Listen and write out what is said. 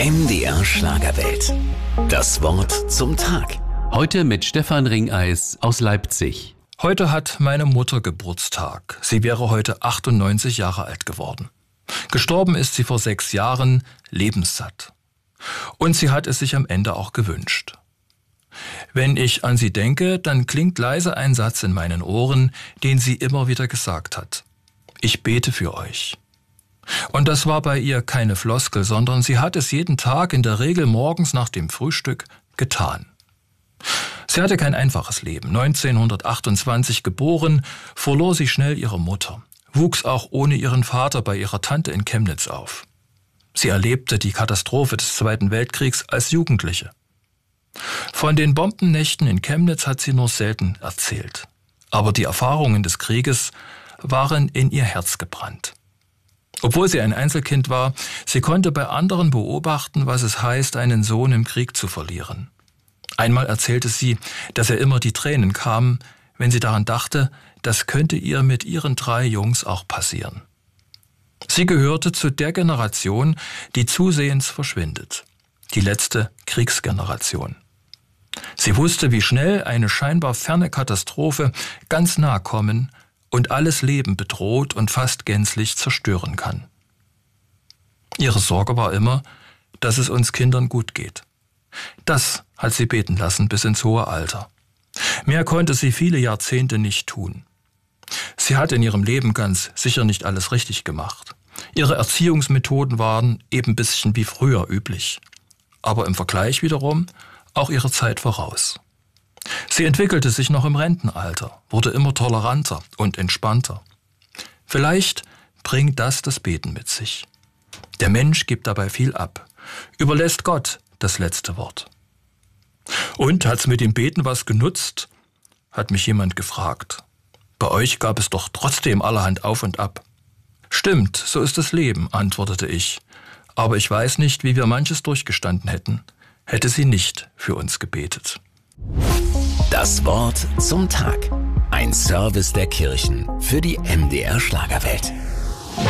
MDR Schlagerwelt. Das Wort zum Tag. Heute mit Stefan Ringeis aus Leipzig. Heute hat meine Mutter Geburtstag. Sie wäre heute 98 Jahre alt geworden. Gestorben ist sie vor 6 Jahren, lebenssatt. Und sie hat es sich am Ende auch gewünscht. Wenn ich an sie denke, dann klingt leise ein Satz in meinen Ohren, den sie immer wieder gesagt hat. Ich bete für euch. Und das war bei ihr keine Floskel, sondern sie hat es jeden Tag, in der Regel morgens nach dem Frühstück, getan. Sie hatte kein einfaches Leben. 1928 geboren, verlor sie schnell ihre Mutter, wuchs auch ohne ihren Vater bei ihrer Tante in Chemnitz auf. Sie erlebte die Katastrophe des Zweiten Weltkriegs als Jugendliche. Von den Bombennächten in Chemnitz hat sie nur selten erzählt. Aber die Erfahrungen des Krieges waren in ihr Herz gebrannt. Obwohl sie ein Einzelkind war, sie konnte bei anderen beobachten, was es heißt, einen Sohn im Krieg zu verlieren. Einmal erzählte sie, dass ihr immer die Tränen kamen, wenn sie daran dachte, das könnte ihr mit ihren 3 Jungs auch passieren. Sie gehörte zu der Generation, die zusehends verschwindet. Die letzte Kriegsgeneration. Sie wusste, wie schnell eine scheinbar ferne Katastrophe ganz nah kommen und alles Leben bedroht und fast gänzlich zerstören kann. Ihre Sorge war immer, dass es uns Kindern gut geht. Das hat sie beten lassen bis ins hohe Alter. Mehr konnte sie viele Jahrzehnte nicht tun. Sie hat in ihrem Leben ganz sicher nicht alles richtig gemacht. Ihre Erziehungsmethoden waren eben ein bisschen wie früher üblich. Aber im Vergleich wiederum auch ihre Zeit voraus. Sie entwickelte sich noch im Rentenalter, wurde immer toleranter und entspannter. Vielleicht bringt das Beten mit sich. Der Mensch gibt dabei viel ab, überlässt Gott das letzte Wort. Und hat's mit dem Beten was genutzt? Hat mich jemand gefragt. Bei euch gab es doch trotzdem allerhand Auf und Ab. Stimmt, so ist das Leben, antwortete ich. Aber ich weiß nicht, wie wir manches durchgestanden hätten, hätte sie nicht für uns gebetet. Das Wort zum Tag. Ein Service der Kirchen für die MDR Schlagerwelt.